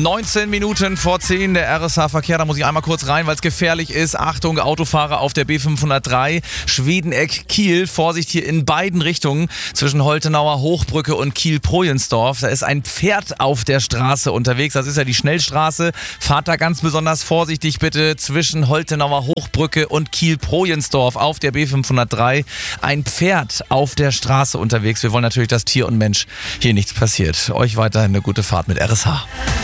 19 Minuten vor 10 der RSH-Verkehr. Da muss ich einmal kurz rein, weil es gefährlich ist. Achtung, Autofahrer auf der B503, Schwedeneck-Kiel. Vorsicht hier in beiden Richtungen zwischen Holtenauer Hochbrücke und Kiel-Projensdorf. Da ist ein Pferd auf der Straße unterwegs. Das ist ja die Schnellstraße. Fahrt da ganz besonders vorsichtig bitte zwischen Holtenauer Hochbrücke und Kiel-Projensdorf auf der B503. Ein Pferd auf der Straße unterwegs. Wir wollen natürlich, dass Tier und Mensch hier nichts passiert. Euch weiterhin eine gute Fahrt mit RSH.